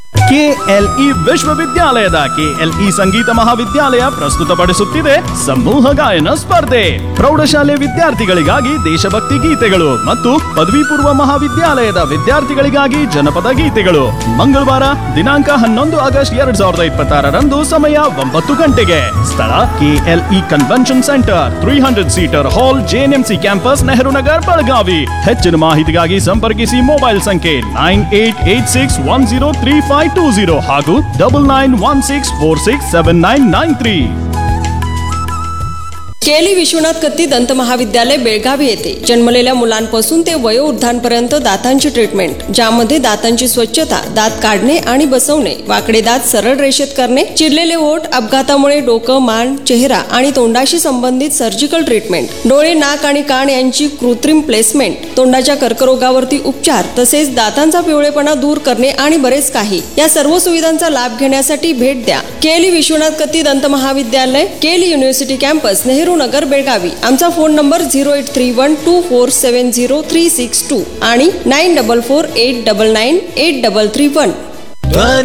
KLE ವಿಶ್ವವಿದ್ಯಾಲಯದ KLE ಸಂಗೀತ ಮಹಾವಿದ್ಯಾಲಯ ಪ್ರಸ್ತುತಪಡಿಸುತ್ತಿದೆ ಸಮೂಹ ಗಾಯನ ಸ್ಪರ್ಧೆ. ಪ್ರೌಢಶಾಲೆ ವಿದ್ಯಾರ್ಥಿಗಳಿಗಾಗಿ ದೇಶಭಕ್ತಿ ಗೀತೆಗಳು ಮತ್ತು ಪದವಿ ಪೂರ್ವ ಮಹಾವಿದ್ಯಾಲಯದ ವಿದ್ಯಾರ್ಥಿಗಳಿಗಾಗಿ ಜನಪದ ಗೀತೆಗಳು. ಮಂಗಳವಾರ ದಿನಾಂಕ 11 ಆಗಸ್ಟ್ 2026 ಸಮಯ 9 ಗಂಟೆಗೆ. ಸ್ಥಳ ಕೆಎಲ್ಇ ಕನ್ವೆನ್ಷನ್ ಸೆಂಟರ್, 300 ಸೀಟರ್ ಹಾಲ್, ಜೆಎನ್ಎಂಸಿ ಕ್ಯಾಂಪಸ್, ನೆಹರು ನಗರ್, ಬೆಳಗಾವಿ. ಹೆಚ್ಚಿನ ಮಾಹಿತಿಗಾಗಿ ಸಂಪರ್ಕಿಸಿ ಮೊಬೈಲ್ ಸಂಖ್ಯೆ 9886103520 ಹಾಗೂ 9916467993. केली विश्वनाथ कत्ती दंत महाविद्यालय बेळगावी येथे जन्मलेल्या मुलांपासून ते वयोवृद्धांपर्यंत दातांची ट्रीटमेंट, ज्यामध्ये दातांची स्वच्छता, दात काढणे आणि बसवणे, वाकडे दात सरळ रेषेत करणे, चिरलेले ओठ, अपघातामुळे डोकं, मान, चेहरा आणि तोंडाशी संबंधित सर्जिकल ट्रीटमेंट, डोळे, नाक आणि कान यांची कृत्रिम प्लेसमेंट, तोंडाच्या कर्करोगावरती उपचार, तसेच दातांचा पिवळेपणा दूर करणे आणि बरेच काही. या सर्व सुविधांचा लाभ घेण्यासाठी भेट द्या केली विश्वनाथ कत्ती दंत महाविद्यालय, केली युनिव्हर्सिटी कॅम्पस, नेहरू नगर, बेळगावी. आमचा फोन नंबर 08312470 362 आणि 9448998331.